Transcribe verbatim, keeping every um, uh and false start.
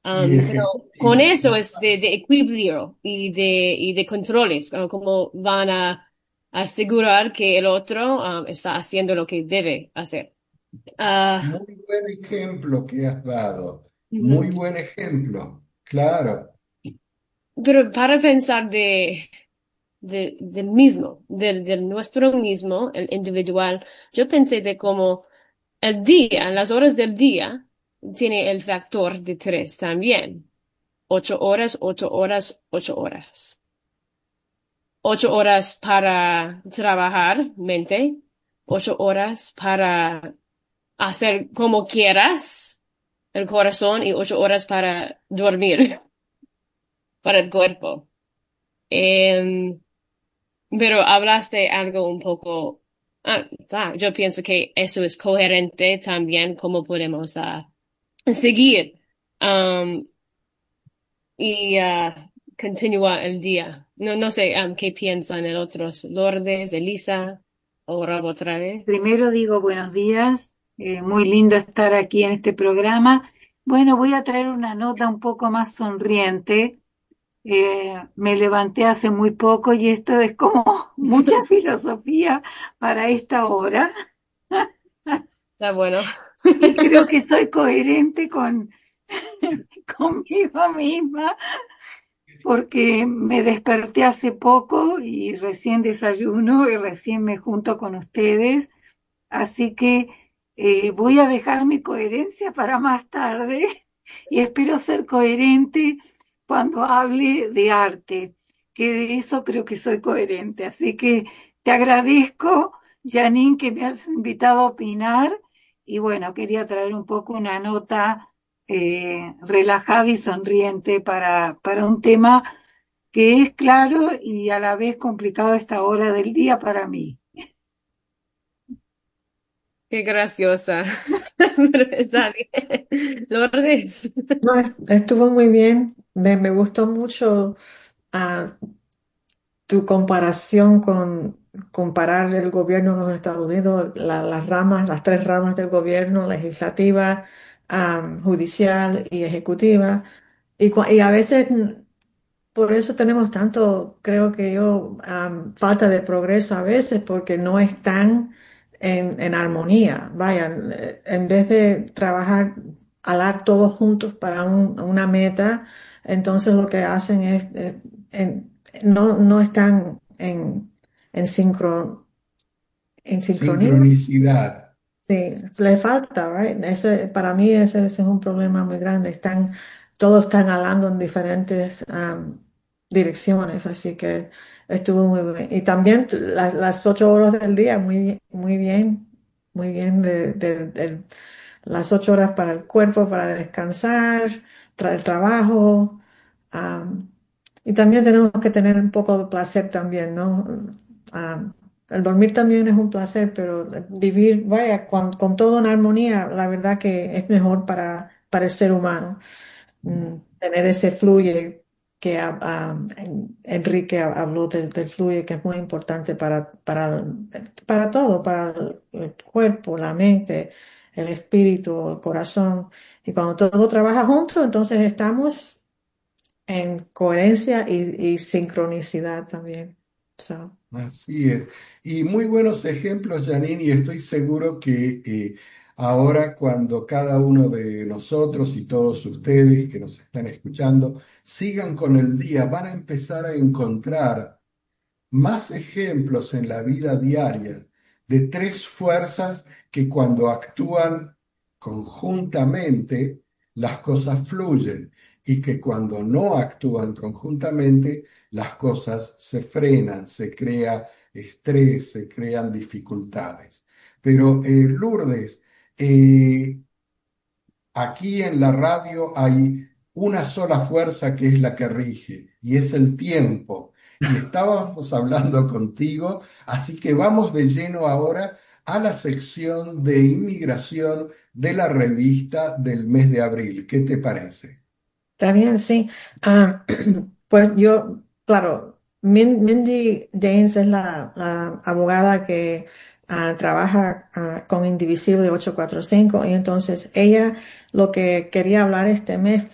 Y Um, pero con ejecutivo. eso es de, de equilibrio y de, y de controles, como cómo van a asegurar que el otro um, está haciendo lo que debe hacer. Ah, Muy buen ejemplo que has dado. ujú. Muy buen ejemplo. Claro. Pero para pensar de, de- del mismo, del, del nuestro mismo, el individual, yo pensé de cómo el día, las horas del día, tiene el factor de tres también. Ocho horas, ocho horas, ocho horas. Ocho horas para trabajar, mente. Ocho horas para hacer como quieras, el corazón, y ocho horas para dormir, para el cuerpo. Em, pero hablaste algo un poco, ah, ah, yo pienso que eso es coherente también, cómo podemos ah, seguir um, y ah, continúa el día. No, no sé um, qué piensan el otros, Lourdes, Elisa, o Rob otra vez. Primero digo buenos días, eh, muy lindo estar aquí en este programa. Bueno, voy a traer una nota un poco más sonriente. Eh, me levanté hace muy poco y esto es como mucha filosofía para esta hora. Está bueno. Y creo que soy coherente con, conmigo misma porque me desperté hace poco y recién desayuno y recién me junto con ustedes. Así que eh, voy a dejar mi coherencia para más tarde y espero ser coherente cuando hable de arte, que de eso creo que soy coherente. Así que te agradezco, Janine, que me has invitado a opinar y bueno, quería traer un poco una nota eh, relajada y sonriente para, para un tema que es claro y a la vez complicado a esta hora del día para mí. Qué graciosa. Pero está bien. Lourdes. No, es- estuvo muy bien. Me, me gustó mucho ah, tu comparación con comparar el gobierno de los Estados Unidos, la- las ramas, las tres ramas del gobierno, legislativa, ah, judicial y ejecutiva. Y, cua- y a veces por eso tenemos tanto, creo que yo, am, falta de progreso a veces porque no están en, en armonía. Vayan, eh, en vez de trabajar, alar todos juntos para un- una meta, entonces lo que hacen es, eh, en- no, no están en, en sincro- en sincronía. Sincronicidad. Sí, le falta, right? Ese, para mí ese, ese es un problema muy grande. Están, todos están hablando en diferentes am, direcciones, así que estuvo muy bien. Y también la- las ocho horas del día, muy bien, muy bien, muy bien de, de- de las ocho horas para el cuerpo, para descansar, tra- el trabajo. am, y también tenemos que tener un poco de placer también, ¿no? Am, el dormir también es un placer, pero vivir, vaya, con, con todo en armonía, la verdad que es mejor para, para el ser humano. Mm, tener ese fluye que ah, ah, en- Enrique habló del, del fluye, que es muy importante para, para, para todo, para el, el cuerpo, la mente, el espíritu, el corazón. Y cuando todo trabaja junto, entonces estamos en coherencia y, y sincronicidad también. So, Así es. Y muy buenos ejemplos, Janine, y estoy seguro que eh, ahora cuando cada uno de nosotros y todos ustedes que nos están escuchando sigan con el día, van a empezar a encontrar más ejemplos en la vida diaria de tres fuerzas que cuando actúan conjuntamente, las cosas fluyen y que cuando no actúan conjuntamente, las cosas se frenan, se crea estrés, se crean dificultades. Pero eh, Lourdes, eh, aquí en la radio hay una sola fuerza que es la que rige y es el tiempo. Y estábamos hablando contigo, así que vamos de lleno ahora a la sección de inmigración de la revista del mes de abril. ¿Qué te parece? está bien, sí. Ah, pues yo, claro, Min- Mindy James es la, la abogada que ah, trabaja ah, con Indivisible ocho cuatro cinco y entonces ella lo que quería hablar este mes